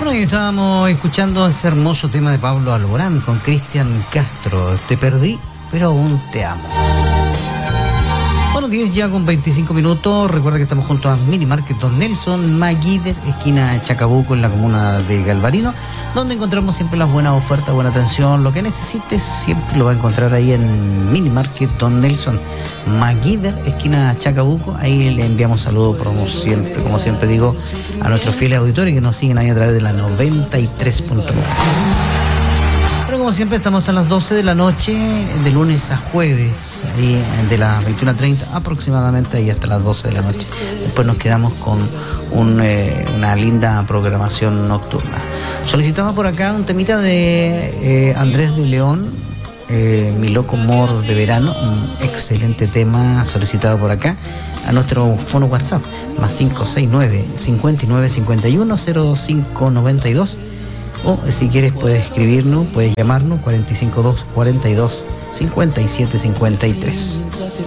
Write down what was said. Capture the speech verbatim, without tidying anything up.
Bueno, y estábamos escuchando ese hermoso tema de Pablo Alborán con Cristian Castro. Te perdí, pero aún te amo. Bueno, diez ya con veinticinco minutos. Recuerda que estamos junto a Mini Market Don Nelson, MacGyver, esquina Chacabuco, en la comuna de Galvarino, donde encontramos siempre las buenas ofertas, buena atención. Lo que necesites siempre lo va a encontrar ahí en Mini Market Don Nelson, MacGyver, esquina Chacabuco. Ahí le enviamos saludos, como siempre, como siempre digo, a nuestros fieles auditores que nos siguen ahí a través de la noventa y tres punto nueve. Pero como siempre estamos hasta las doce de la noche, de lunes a jueves, ahí de las veintiuna treinta aproximadamente, y hasta las doce de la noche. Después nos quedamos con un, eh, una linda programación nocturna. Solicitaba por acá un temita de eh, Andrés de León, eh, Mi Loco Amor de Verano, un excelente tema solicitado por acá a nuestro fono WhatsApp, más cinco seis nueve, cincuenta y nueve cincuenta y uno, cero cinco noventa y dos. O si quieres puedes escribirnos, puedes llamarnos cuarenta y cinco dos, cuarenta y dos, cincuenta y siete cincuenta y tres.